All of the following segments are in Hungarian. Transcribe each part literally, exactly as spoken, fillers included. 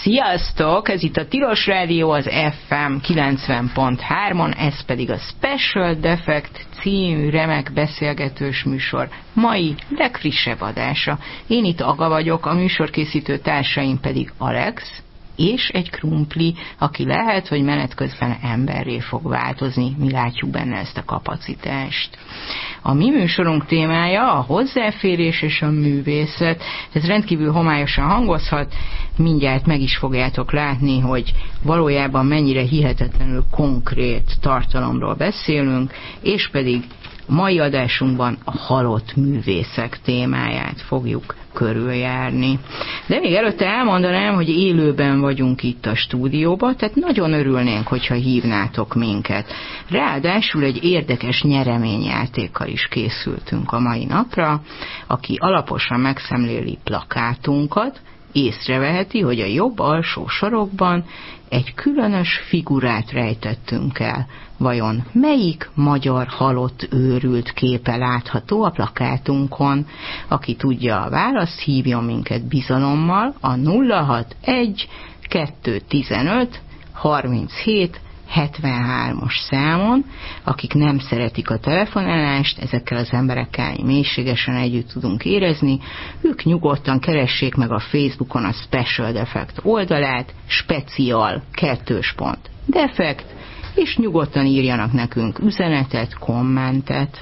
Sziasztok! Ez itt a Tilos Rádió, az ef em kilencven pont három-on, ez pedig a Special Defect című remek beszélgetős műsor mai legfrissebb adása. Én itt Aga vagyok, a műsorkészítő társaim pedig Alex és egy krumpli, aki lehet, hogy menet közben emberré fog változni. Mi látjuk benne ezt a kapacitást. A mi műsorunk témája a hozzáférés és a művészet. Ez rendkívül homályosan hangozhat, mindjárt meg is fogjátok látni, hogy valójában mennyire hihetetlenül konkrét tartalomról beszélünk, és pedig mai adásunkban a halott művészek témáját fogjuk körüljárni. De még előtte elmondanám, hogy élőben vagyunk itt a stúdióban, tehát nagyon örülnénk, hogyha hívnátok minket. Ráadásul egy érdekes nyereményjátékkal is készültünk a mai napra. Aki alaposan megszemléli plakátunkat, észreveheti, hogy a jobb alsó sarokban egy különös figurát rejtettünk el. Vajon melyik magyar halott őrült képe látható a plakátunkon? Aki tudja a választ, hívjon minket bizalommal a nulla hat egy kettő tizenöt harminchét hetvenhármas számon. Akik nem szeretik a telefonálást, ezekkel az emberekkel mélységesen együtt tudunk érezni, ők nyugodtan keressék meg a Facebookon a Special Defect oldalát, special kettős pont defect, és nyugodtan írjanak nekünk üzenetet, kommentet.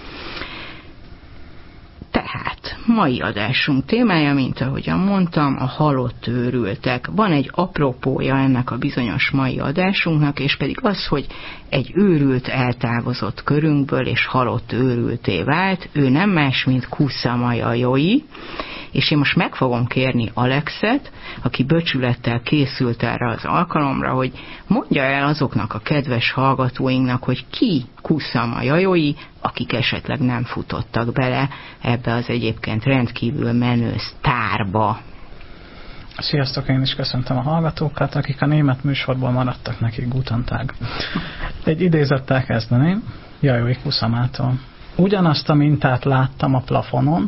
Tehát, mai adásunk témája, mint ahogyan mondtam, a halott őrültek. Van egy apropója ennek a bizonyos mai adásunknak, és pedig az, hogy egy őrült eltávozott körünkből, és halott őrülté vált. Ő nem más, mint Kusama Yayoi, és én most meg fogom kérni Alexet, aki böcsülettel készült erre az alkalomra, hogy mondja el azoknak a kedves hallgatóinknak, hogy ki Kusama Yayoi, akik esetleg nem futottak bele ebbe az egyébként rendkívül menő sztárba. Sziasztok, én is köszöntöm a hallgatókat, akik a német műsorból maradtak, nekik Guten Tag. Egy idézettel kezdeném, Yayoi Kusamától. Ugyanazt a mintát láttam a plafonon,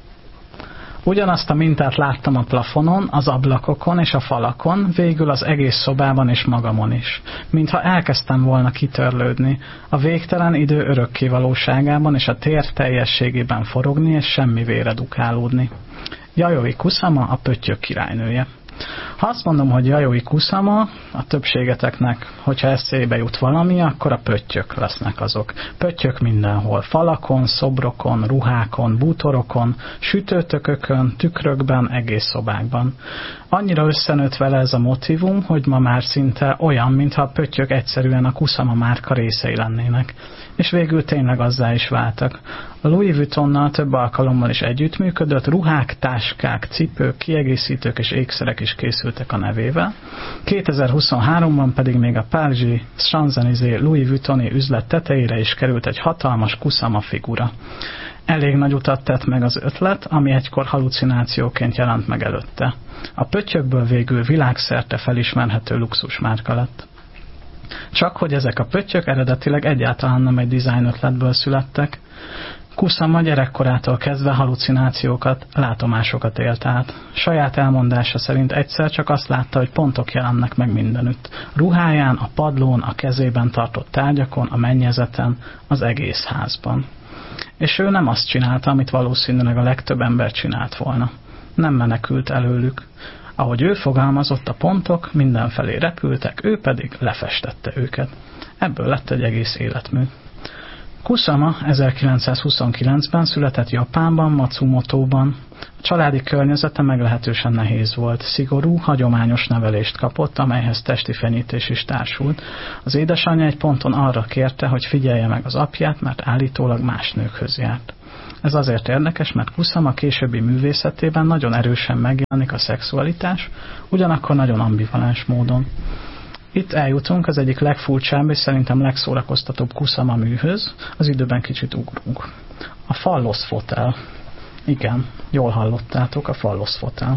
Ugyanazt a mintát láttam a plafonon, az ablakokon és a falakon, végül az egész szobában és magamon is. Mintha elkezdtem volna kitörlődni, a végtelen idő örökké valóságában és a tér teljességében forogni és semmivé redukálódni. Yayoi Kusama, a pöttyök királynője. Ha azt mondom, hogy Yayoi Kusama, a többségeteknek, hogyha eszébe jut valami, akkor a pöttyök lesznek azok. Pöttyök mindenhol, falakon, szobrokon, ruhákon, bútorokon, sütőtökökön, tükrökben, egész szobákban. Annyira összenőtt vele ez a motívum, hogy ma már szinte olyan, mintha a pöttyök egyszerűen a Kusama márka részei lennének. És végül tényleg azzá is váltak. A Louis Vuittonnal több alkalommal is együttműködött, ruhák, táskák, cipők, kiegészítők és ékszerek is készültek a nevével. kétezer-huszonháromban pedig még a párizsi Champs-Élysées Louis Vuittoni üzlet tetejére is került egy hatalmas Kusama figura. Elég nagy utat tett meg az ötlet, ami egykor halucinációként jelent meg előtte. A pöttyökből végül világszerte felismerhető luxusmárka lett. Csak hogy ezek a pöttyök eredetileg egyáltalán nem egy design ötletből születtek. Kusama gyerekkorától kezdve halucinációkat, látomásokat élt át. Saját elmondása szerint egyszer csak azt látta, hogy pontok jelennek meg mindenütt. Ruháján, a padlón, a kezében tartott tárgyakon, a mennyezeten, az egész házban. És ő nem azt csinálta, amit valószínűleg a legtöbb ember csinált volna. Nem menekült előlük. Ahogy ő fogalmazott, a pontok mindenfelé repültek, ő pedig lefestette őket. Ebből lett egy egész életmű. Kusama ezerkilencszázhuszonkilencben született Japánban, Matsumotóban. A családi környezete meglehetősen nehéz volt. Szigorú, hagyományos nevelést kapott, amelyhez testi fenyítés is társult. Az édesanyja egy ponton arra kérte, hogy figyelje meg az apját, mert állítólag más nőkhöz járt. Ez azért érdekes, mert Kusama későbbi művészetében nagyon erősen megjelenik a szexualitás, ugyanakkor nagyon ambivalens módon. Itt eljutunk az egyik legfurcsább és szerintem legszórakoztatóbb Kusama műhöz, az időben kicsit ugrunk. A fallosz fotel. Igen, jól hallottátok, a fallosz fotel.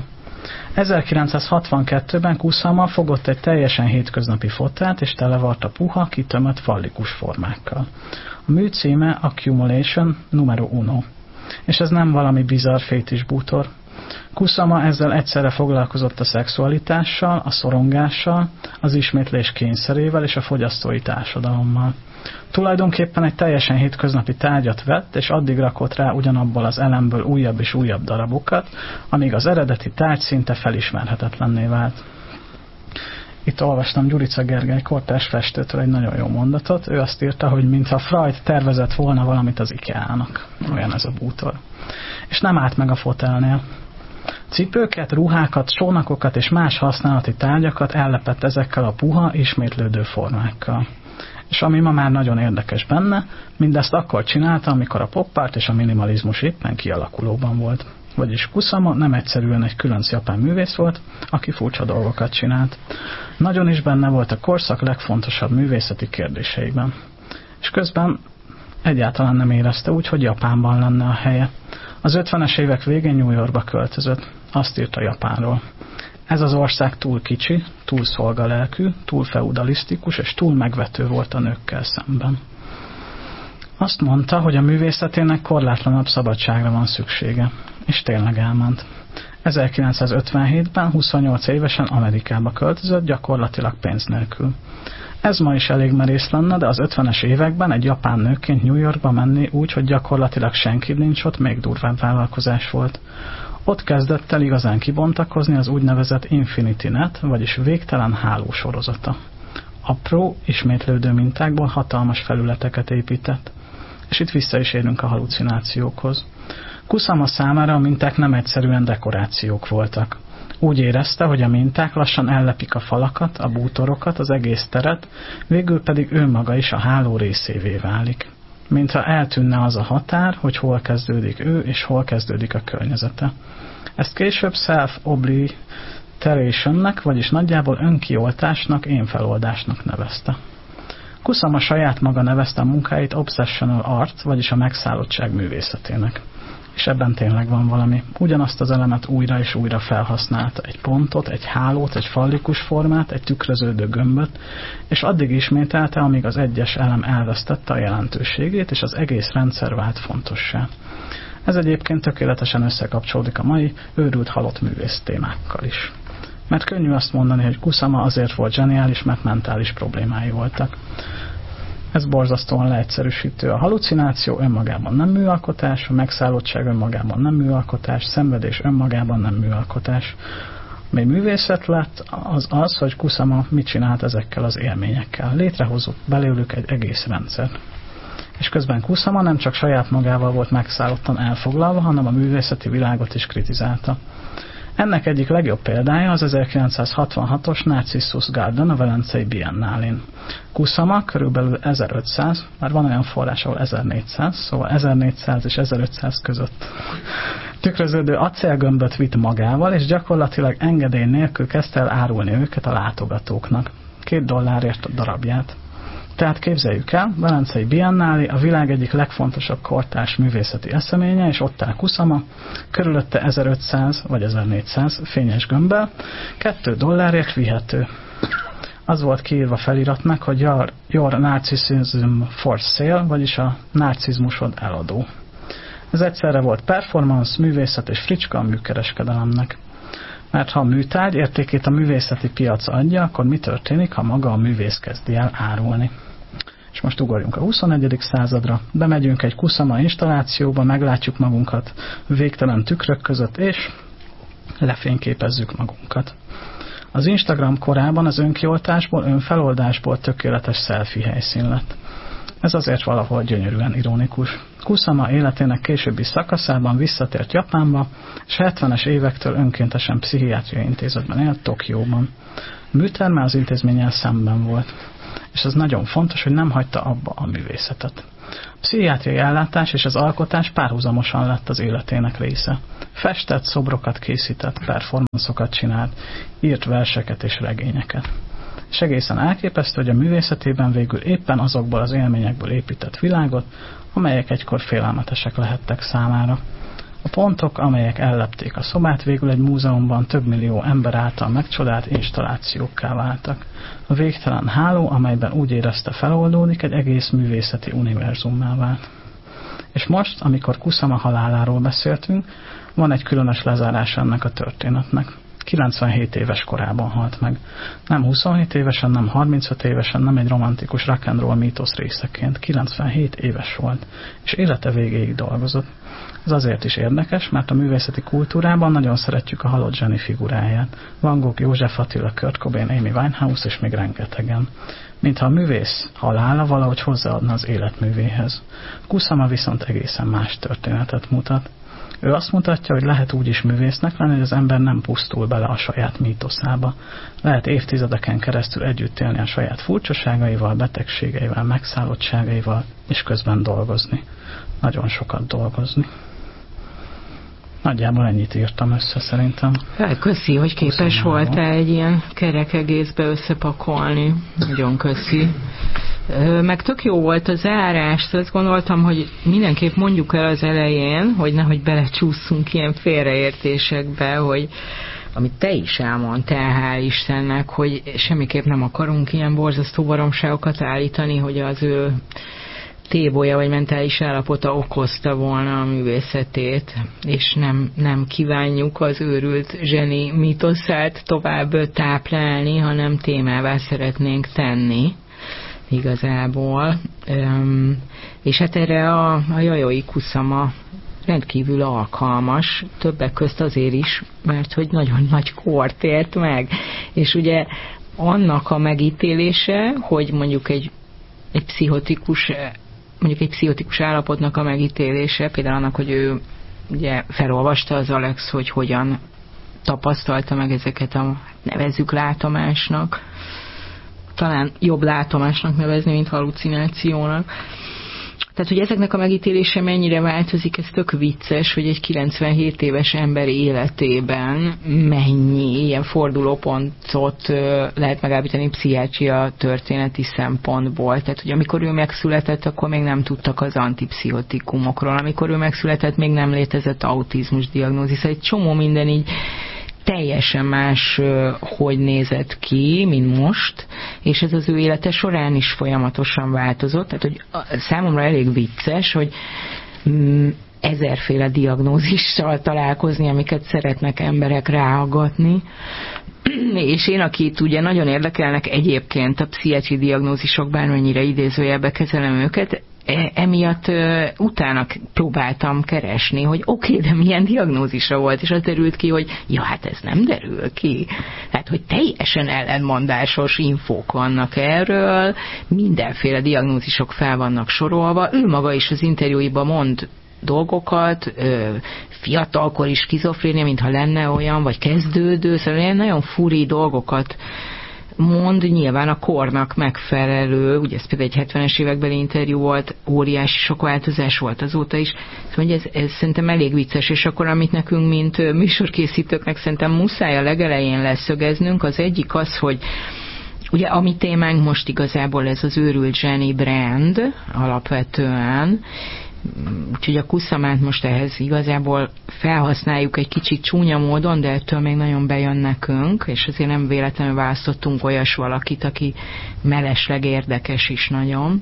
ezerkilencszázhatvankettőben Kusama fogott egy teljesen hétköznapi fotelt, és televarta puha, kitömött fallikus formákkal. A mű címe Accumulation numero uno. És ez nem valami bizarr fétis bútor. Kusama ezzel egyszerre foglalkozott a szexualitással, a szorongással, az ismétlés kényszerével és a fogyasztói társadalommal. Tulajdonképpen egy teljesen hétköznapi tárgyat vett, és addig rakott rá ugyanabból az elemből újabb és újabb darabokat, amíg az eredeti tárgy szinte felismerhetetlenné vált. Itt olvastam Gyurica Gergely kortárs festőtől egy nagyon jó mondatot. Ő azt írta, hogy mintha Freud tervezett volna valamit az IKEA-nak. Olyan ez a bútor. És nem állt meg a fotelnél. Cipőket, ruhákat, csónakokat és más használati tárgyakat ellepett ezekkel a puha, ismétlődő formákkal. És ami ma már nagyon érdekes benne, mindezt akkor csinálta, amikor a pop art és a minimalizmus éppen kialakulóban volt. Vagyis Kusama nem egyszerűen egy különc japán művész volt, aki furcsa dolgokat csinált. Nagyon is benne volt a korszak legfontosabb művészeti kérdéseiben. És közben egyáltalán nem érezte úgy, hogy Japánban lenne a helye. Az ötvenes évek végén New Yorkba költözött. Azt írta Japánról: ez az ország túl kicsi, túl szolgalelkű, túl feudalisztikus és túl megvető volt a nőkkel szemben. Azt mondta, hogy a művészetének korlátlanabb szabadságra van szüksége. És tényleg elment. ezerkilencszázötvenhétben huszonnyolc évesen Amerikába költözött, gyakorlatilag pénz nélkül. Ez ma is elég merész lenne, de az ötvenes években egy japán nőként New Yorkba menni úgy, hogy gyakorlatilag senki nincs ott, még durvább vállalkozás volt. Ott kezdett el igazán kibontakozni az úgynevezett Infinity Net, vagyis végtelen háló sorozata. Apró, ismétlődő mintákból hatalmas felületeket épített. És itt vissza is érünk a halucinációkhoz. Kusama számára a minták nem egyszerűen dekorációk voltak. Úgy érezte, hogy a minták lassan ellepik a falakat, a bútorokat, az egész teret, végül pedig ő maga is a háló részévé válik. Mintha eltűnne az a határ, hogy hol kezdődik ő, és hol kezdődik a környezete. Ezt később self-obliteration-nek, vagyis nagyjából önkioltásnak, énfeloldásnak nevezte. Kusama saját maga nevezte a munkáit obsessional art, vagyis a megszállottság művészetének. És ebben tényleg van valami. Ugyanazt az elemet újra és újra felhasználta. Egy pontot, egy hálót, egy fallikus formát, egy tükröződő gömböt, és addig ismételte, amíg az egyes elem elvesztette a jelentőségét, és az egész rendszer vált fontossá. Ez egyébként tökéletesen összekapcsolódik a mai őrült halott művész témákkal is. Mert könnyű azt mondani, hogy Kusama azért volt zseniális, mert mentális problémái voltak. Ez borzasztóan leegyszerűsítő. A halucináció önmagában nem műalkotás, a megszállottság önmagában nem műalkotás, szenvedés önmagában nem műalkotás. Ami művészet lett, az az, hogy Kusama mit csinált ezekkel az élményekkel. Létrehozott belőlük egy egész rendszer. És közben Kusama nem csak saját magával volt megszállottan elfoglalva, hanem a művészeti világot is kritizálta. Ennek egyik legjobb példája az ezerkilencszázhatvanhatos Narcissus Garden a Velencei Biennálén. Kusama körülbelül ezerötszáz, már van olyan forrás, ahol ezernégyszáz, szóval ezernégyszáz és ezerötszáz között tükröződő acélgömböt vitt magával, és gyakorlatilag engedély nélkül kezdte el árulni őket a látogatóknak. Két dollárért a darabját. Tehát képzeljük el, Velencei Biennálé a világ egyik legfontosabb kortárs művészeti eseménye, és ott áll Kusama, körülötte ezerötszáz vagy ezernégyszáz fényes gömbbel, kettő dollárért vihető. Az volt kiírva feliratnak, hogy your, your narcissism for sale, vagyis a narcizmusod eladó. Ez egyszerre volt performance, művészet és fricska a műkereskedelemnek. Mert ha a műtárgy értékét a művészeti piac adja, akkor mi történik, ha maga a művész kezdi el árulni? És most ugorjunk a huszonegyedik századra, bemegyünk egy Kusama installációba, meglátjuk magunkat végtelen tükrök között, és lefényképezzük magunkat. Az Instagram korában az önkioltásból, önfeloldásból tökéletes selfie helyszín lett. Ez azért valahol gyönyörűen ironikus. Kusama életének későbbi szakaszában visszatért Japánba, és hetvenes évektől önkéntesen pszichiátriai intézetben élt Tokióban. A műterme az intézménnyel szemben volt, és ez nagyon fontos, hogy nem hagyta abba a művészetet. A pszichiátriai ellátás és az alkotás párhuzamosan lett az életének része. Festett, szobrokat készített, performanszokat csinált, írt verseket és regényeket. És egészen elképesztő, hogy a művészetében végül éppen azokból az élményekből épített világot, amelyek egykor félelmetesek lehettek számára. A pontok, amelyek ellepték a szobát, végül egy múzeumban több millió ember által megcsodált installációkká váltak. A végtelen háló, amelyben úgy érezte feloldódik, egy egész művészeti univerzummá vált. És most, amikor Kusama haláláról beszéltünk, Van egy különös lezárás ennek a történetnek. kilencvenhét éves korában halt meg. Nem huszonhét évesen, nem harmincöt évesen, nem egy romantikus rock and roll mítosz részeként. kilencvenhét éves volt, és élete végéig dolgozott. Ez azért is érdekes, mert a művészeti kultúrában nagyon szeretjük a halott zseni figuráját. Van Gogh, József Attila, Kurt Cobain, Amy Winehouse és még rengetegen. Mintha a művész halála valahogy hozzáadna az életművéhez. Kusama viszont egészen más történetet mutat. Ő azt mutatja, hogy lehet úgy is művésznek lenni, hogy az ember nem pusztul bele a saját mítoszába. Lehet évtizedeken keresztül együtt élni a saját furcsaságaival, betegségeivel, megszállottságaival, és közben dolgozni. Nagyon sokat dolgozni. Nagyjából ennyit írtam össze szerintem. Köszi, hogy képes voltál egy ilyen kerek egészbe összepakolni. Nagyon köszi. Meg tök jó volt a zárás, szóval azt gondoltam, hogy mindenképp mondjuk el az elején, hogy nehogy belecsúszunk ilyen félreértésekbe, hogy amit te is elmondtál, hál' Istennek, hogy semmiképp nem akarunk ilyen borzasztó baromságokat állítani, hogy az ő tébolya vagy mentális állapota okozta volna a művészetét, és nem, nem kívánjuk az őrült zseni mítoszát tovább táplálni, hanem témává szeretnénk tenni igazából. Üm, és hát erre a, a Jajoi Kusama rendkívül alkalmas, többek közt azért is, mert hogy nagyon nagy kort élt meg. És ugye annak a megítélése, hogy mondjuk egy, egy pszichotikus mondjuk egy pszichotikus állapotnak a megítélése, például annak, hogy ő ugye felolvasta az Alex, hogy hogyan tapasztalta meg ezeket a, nevezzük látomásnak, talán jobb látomásnak nevezni, mint halucinációnak. Tehát, hogy ezeknek a megítélése mennyire változik, ez tök vicces, hogy egy kilencvenhét éves ember életében mennyi ilyen fordulópontot lehet megállapítani pszichiátria történeti szempontból. Tehát, hogy amikor ő megszületett, akkor még nem tudtak az antipszichotikumokról. Amikor ő megszületett, még nem létezett autizmus diagnózis. Egy csomó minden így teljesen más, hogy nézett ki, mint most, és ez az ő élete során is folyamatosan változott. Tehát, hogy számomra elég vicces, hogy ezerféle diagnózissal találkozni, amiket szeretnek emberek ráaggatni. És én, akit ugye nagyon érdekelnek egyébként a pszichiátri diagnózisok, bármennyire idézőjelbe kezelem őket, emiatt uh, utána próbáltam keresni, hogy oké, okay, de milyen diagnózisa volt, és az derült ki, hogy ja, hát ez nem derül ki. Hát, hogy teljesen ellentmondásos infók vannak erről, mindenféle diagnózisok fel vannak sorolva, ő maga is az interjúiban mond dolgokat, fiatalkori skizofrénia, mintha lenne olyan, vagy kezdődő, szóval ilyen nagyon furi dolgokat mond, nyilván a kornak megfelelő, ugye ez például egy hetvenes évekbeli interjú volt, óriási sok változás volt azóta is, szóval ez, ez szerintem elég vicces, és akkor amit nekünk, mint műsorkészítőknek szerintem muszáj a legelején leszögeznünk, az egyik az, hogy ugye a mi témánk most igazából ez az őrült zseni brand alapvetően, úgyhogy a Kusamát most ehhez igazából felhasználjuk egy kicsit csúnya módon, de ettől még nagyon bejön nekünk, és azért nem véletlenül választottunk olyas valakit, aki mellesleg érdekes is nagyon.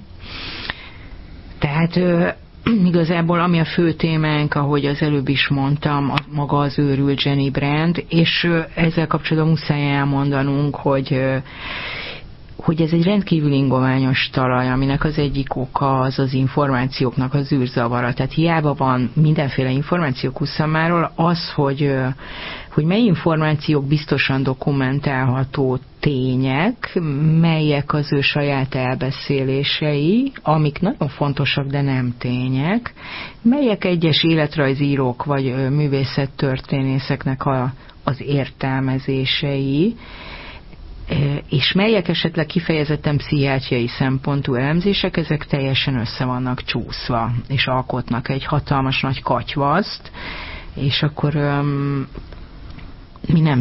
Tehát igazából ami a fő témánk, ahogy az előbb is mondtam, a, maga az őrült zseni brand, és ezzel kapcsolatban muszáj elmondanunk, hogy hogy ez egy rendkívül ingoványos talaj, aminek az egyik oka az az információknak az űrzavara. Tehát hiába van mindenféle információ Kusamáról, az, hogy, hogy mely információk biztosan dokumentálható tények, melyek az ő saját elbeszélései, amik nagyon fontosak, de nem tények, melyek egyes életrajzírók vagy művészettörténészeknek a, az értelmezései, és melyek esetleg kifejezetten pszichiátriai szempontú elemzések, ezek teljesen össze vannak csúszva, és alkotnak egy hatalmas nagy katyvaszt, és akkor um, mi nem